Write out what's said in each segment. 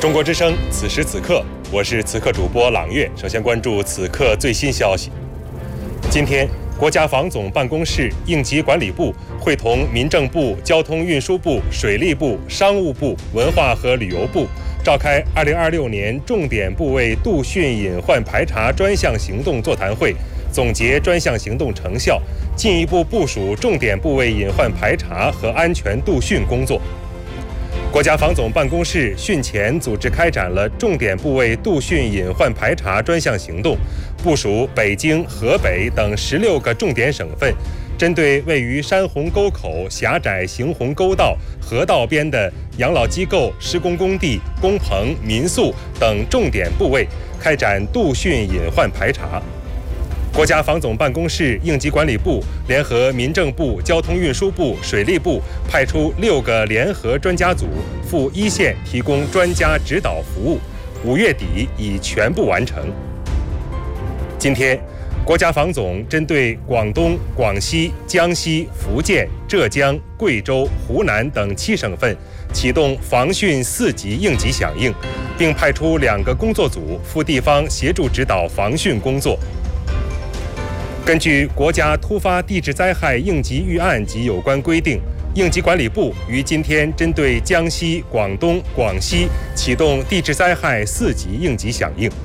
中国之声，此时此刻，我是此刻主播朗月。首先关注此刻最新消息。今天，国家防总办公室、应急管理部会同民政部、交通运输部、水利部、商务部、文化和旅游部召开2026年重点部位杜汛隐患排查专项行动座谈会，总结专项行动成效，进一步部署重点部位隐患排查和安全杜汛工作。国家防总办公室汛前组织开展了重点部位杜汛隐患排查专项行动，部署北京、河北等16个重点省份，针对位于山洪沟口、狭窄行洪沟道、河道边的养老机构、施工工地、工棚、民宿等重点部位开展杜汛隐患排查。国家防总办公室、应急管理部联合民政部、交通运输部、水利部派出6个联合专家组赴一线提供专家指导服务，5月底已全部完成。今天，国家防总针对广东、广西、江西、福建、浙江、贵州、湖南等7省份启动防汛4级应急响应，并派出2个工作组赴地方协助指导防汛工作。根据国家突发地质灾害应急预案及有关规定，应急管理部于今天针对江西、广东、广西启动地质灾害4级应急响应。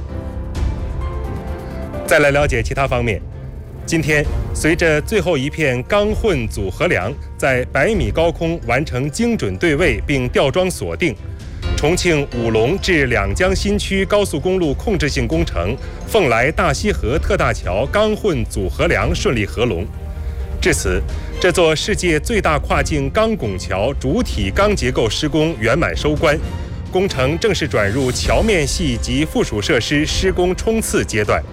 再来了解其他方面。今天，随着最后一片钢混组合梁在100米高空完成精准对位并吊装锁定，重庆武隆至两江新区高速公路控制性工程凤来大西河特大桥钢混组合梁顺利合龙。至此，这座世界最大跨境钢拱桥主体钢结构施工圆满收官，工程正式转入桥面系及附属设施施工冲刺阶段。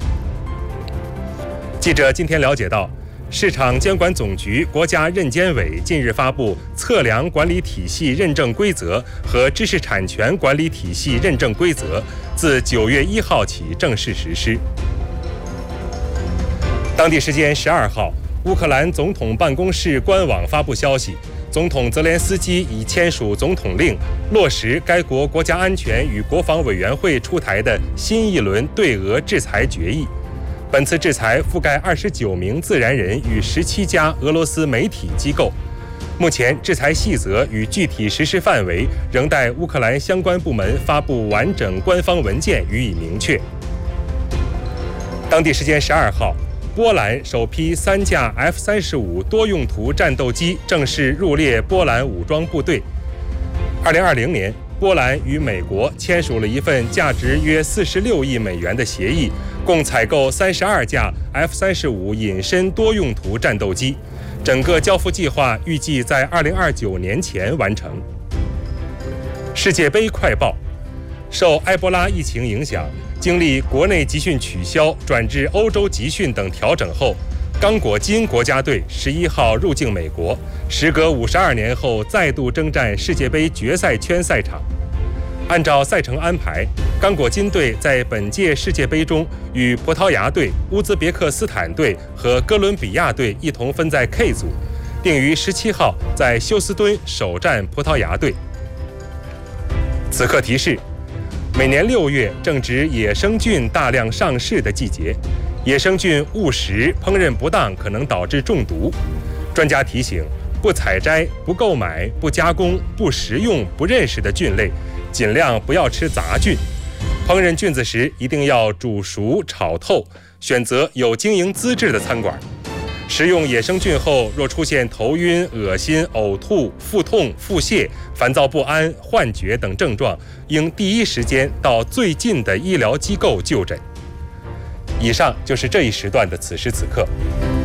记者今天了解到，市场监管总局国家认监委近日发布测量管理体系认证规则和知识产权管理体系认证规则，自9月1号起正式实施。当地时间12号，乌克兰总统办公室官网发布消息，总统泽连斯基已签署总统令，落实该国国家安全与国防委员会出台的新一轮对俄制裁决议。本次制裁覆盖29名自然人与17家俄罗斯媒体机构。目前，制裁细则与具体实施范围仍待乌克兰相关部门发布完整官方文件予以明确。当地时间12号，波兰首批3架 F-35多用途战斗机正式入列波兰武装部队。2020年，波兰与美国签署了一份价值约46亿美元的协议，共采购32架 F-35隐身多用途战斗机，整个交付计划预计在2029年前完成。世界杯快报：受埃博拉疫情影响，经历国内集训取消、转至欧洲集训等调整后，刚果金国家队11号入境美国，时隔52年后再度征战世界杯决赛圈赛场。按照赛程安排，刚果金队在本届世界杯中与葡萄牙队、乌兹别克斯坦队和哥伦比亚队一同分在 K 组，并于17号在休斯敦首战葡萄牙队。此刻提示：每年6月正值野生菌大量上市的季节，野生菌误食、烹饪不当可能导致中毒。专家提醒，不采摘、不购买、不加工、不食用不认识的菌类，尽量不要吃杂菌。烹饪菌子时一定要煮熟、炒透，选择有经营资质的餐馆。食用野生菌后，若出现头晕、恶心、呕吐、腹痛、腹泻、烦躁不安、幻觉等症状，应第一时间到最近的医疗机构就诊。以上就是这一时段的此时此刻。